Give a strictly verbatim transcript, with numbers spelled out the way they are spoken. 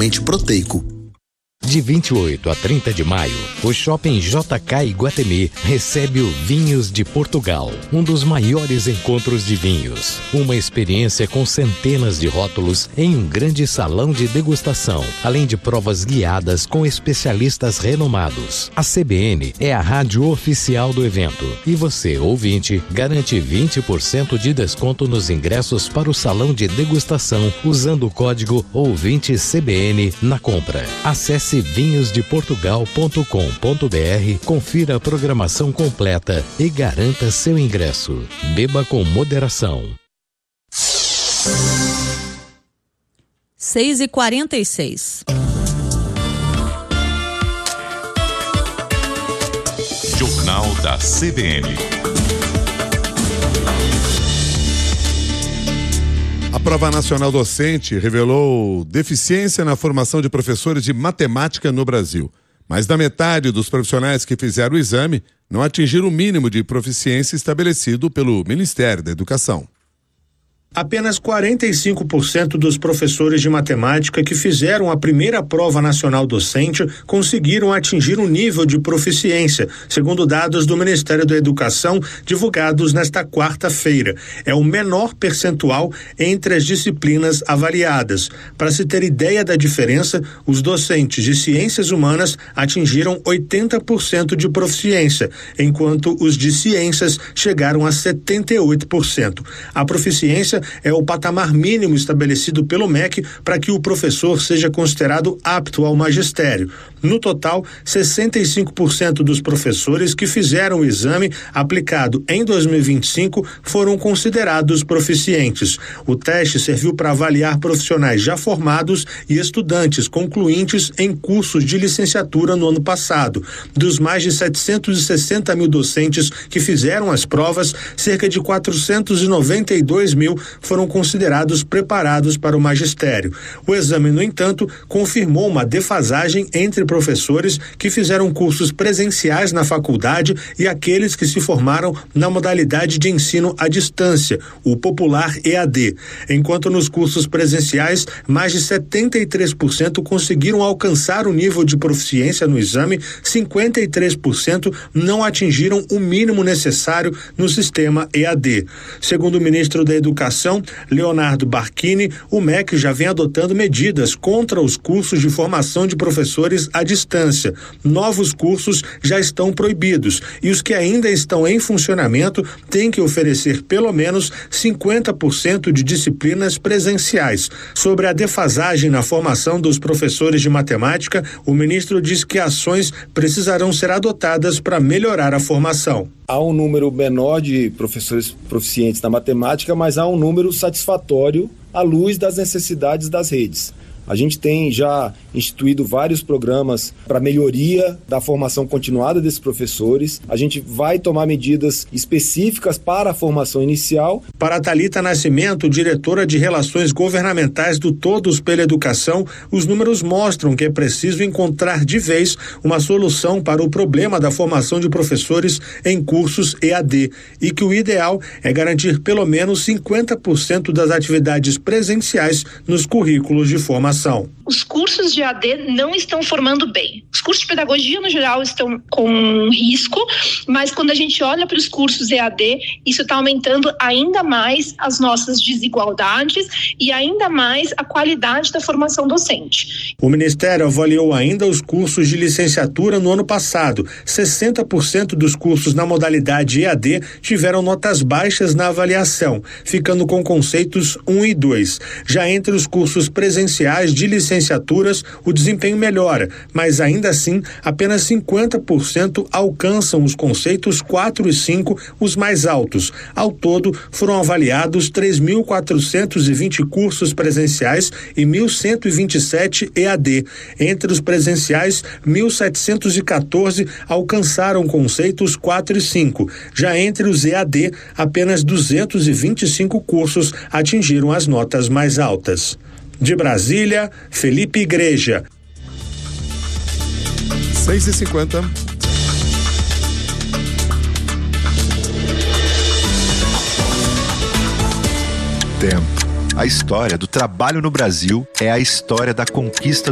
naturalmente proteico. De vinte e oito a trinta de maio, o Shopping J K Iguatemi recebe o Vinhos de Portugal, um dos maiores encontros de vinhos. Uma experiência com centenas de rótulos em um grande salão de degustação, além de provas guiadas com especialistas renomados. A C B N é a rádio oficial do evento e você, ouvinte, garante vinte por cento de desconto nos ingressos para o salão de degustação usando o código ouvinte C B N na compra. Acesse vinhos de portugal ponto com ponto b r, confira a programação completa e garanta seu ingresso. Beba com moderação. seis e quarenta e seis. Jornal da C B N. A Prova Nacional Docente revelou deficiência na formação de professores de matemática no Brasil. Mais da metade dos profissionais que fizeram o exame não atingiram o mínimo de proficiência estabelecido pelo Ministério da Educação. Apenas quarenta e cinco por cento dos professores de matemática que fizeram a primeira prova nacional docente conseguiram atingir um nível de proficiência, segundo dados do Ministério da Educação divulgados nesta quarta-feira. É o menor percentual entre as disciplinas avaliadas. Para se ter ideia da diferença, os docentes de ciências humanas atingiram oitenta por cento de proficiência, enquanto os de ciências chegaram a setenta e oito por cento. A proficiência é o patamar mínimo estabelecido pelo M E C para que o professor seja considerado apto ao magistério. No total, sessenta e cinco por cento dos professores que fizeram o exame aplicado em dois mil e vinte e cinco foram considerados proficientes. O teste serviu para avaliar profissionais já formados e estudantes concluintes em cursos de licenciatura no ano passado. Dos mais de setecentos e sessenta mil docentes que fizeram as provas, cerca de quatrocentos e noventa e dois mil foram considerados preparados para o magistério. O exame, no entanto, confirmou uma defasagem entre professores que fizeram cursos presenciais na faculdade e aqueles que se formaram na modalidade de ensino à distância, o popular E A D. Enquanto nos cursos presenciais, mais de setenta e três por cento conseguiram alcançar o nível de proficiência no exame, cinquenta e três por cento não atingiram o mínimo necessário no sistema E A D. Segundo o ministro da Educação, Leonardo Barquini, o M E C já vem adotando medidas contra os cursos de formação de professores à distância. Novos cursos já estão proibidos e os que ainda estão em funcionamento têm que oferecer pelo menos cinquenta por cento de disciplinas presenciais. Sobre a defasagem na formação dos professores de matemática, o ministro diz que ações precisarão ser adotadas para melhorar a formação. Há um número menor de professores proficientes na matemática, mas há um número satisfatório à luz das necessidades das redes. A gente tem já instituído vários programas para melhoria da formação continuada desses professores. A gente vai tomar medidas específicas para a formação inicial. Para Thalita Nascimento, diretora de Relações Governamentais do Todos pela Educação, os números mostram que é preciso encontrar de vez uma solução para o problema da formação de professores em cursos E A D e que o ideal é garantir pelo menos cinquenta por cento das atividades presenciais nos currículos de formação. Os cursos de E A D não estão formando bem. Os cursos de pedagogia, no geral, estão com risco, mas quando a gente olha para os cursos E A D, isso está aumentando ainda mais as nossas desigualdades e ainda mais a qualidade da formação docente. O Ministério avaliou ainda os cursos de licenciatura no ano passado. sessenta por cento dos cursos na modalidade E A D tiveram notas baixas na avaliação, ficando com conceitos um e dois. Já entre os cursos presenciais de licenciaturas, o desempenho melhora, mas ainda assim, apenas cinquenta por cento alcançam os conceitos quatro e cinco, os mais altos. Ao todo, foram avaliados três mil quatrocentos e vinte cursos presenciais e mil cento e vinte e sete E A D. Entre os presenciais, mil setecentos e quatorze alcançaram conceitos quatro e cinco. Já entre os E A D, apenas duzentos e vinte e cinco cursos atingiram as notas mais altas. De Brasília, Felipe Igreja. seis e cinquenta. Tempo. A história do trabalho no Brasil é a história da conquista